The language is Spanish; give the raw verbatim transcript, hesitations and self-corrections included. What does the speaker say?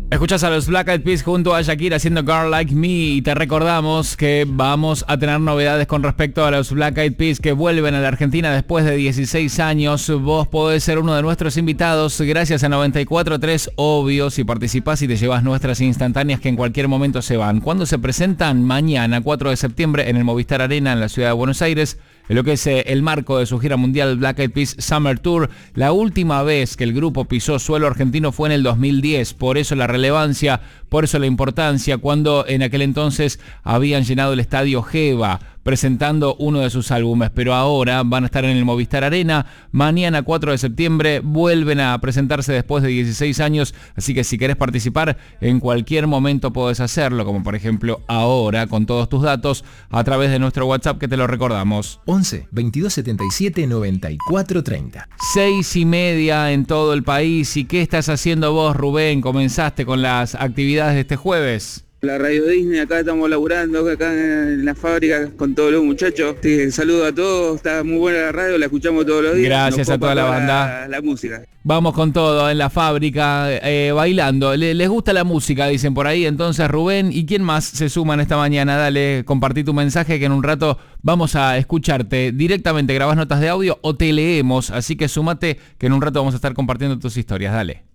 Escuchas a los Black Eyed Peas junto a Shakira haciendo Girl Like Me y te recordamos que vamos a tener novedades con respecto a los Black Eyed Peas que vuelven a la Argentina después de dieciséis años. Vos podés ser uno de nuestros invitados gracias a noventa y cuatro tres, obvio, si participás y te llevas nuestras instantáneas que en cualquier momento se van. ¿Cuándo se presentan? Mañana, cuatro de septiembre, en el Movistar Arena en la ciudad de Buenos Aires, en lo que es el marco de su gira mundial Black Eyed Peas Summer Tour. La última vez que el grupo pisó suelo argentino fue en el dos mil diez, por eso la relevancia, por eso la importancia, cuando en aquel entonces habían llenado el estadio Geva presentando uno de sus álbumes, pero ahora van a estar en el Movistar Arena. Mañana cuatro de septiembre vuelven a presentarse después de dieciséis años, así que si querés participar en cualquier momento podés hacerlo, como por ejemplo ahora con todos tus datos a través de nuestro WhatsApp que te lo recordamos. once, veintidós setenta y siete, noventa y cuatro treinta. Seis y media en todo el país. ¿Y qué estás haciendo vos, Rubén? ¿Comenzaste con las actividades de este jueves? La Radio Disney, acá estamos laburando, acá en la fábrica con todos los muchachos. Sí, saludo a todos, está muy buena la radio, la escuchamos todos los días. Gracias a toda la banda. La, la música. Vamos con todo en la fábrica, eh, bailando. Le, les gusta la música, dicen por ahí. Entonces, Rubén, ¿y quién más se suman esta mañana? Dale, compartí tu mensaje que en un rato vamos a escucharte directamente. Grabás notas de audio o te leemos, así que súmate que en un rato vamos a estar compartiendo tus historias. Dale.